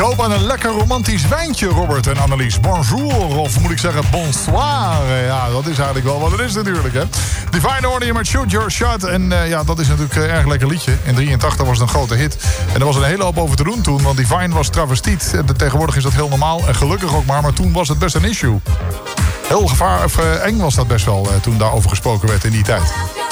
hoop aan een lekker romantisch wijntje, Robert en Annelies. Bonjour, of moet ik zeggen bonsoir. Ja, dat is eigenlijk wel wat het is natuurlijk, hè. Divine hoorde je met Shoot Your Shot. En ja, dat is natuurlijk een erg lekker liedje. In 83 was het een grote hit. En er was een hele hoop over te doen toen, want Divine was travestiet. Tegenwoordig is dat heel normaal en gelukkig ook maar toen was het best een issue. Heel eng was dat best wel toen daarover gesproken werd in die tijd.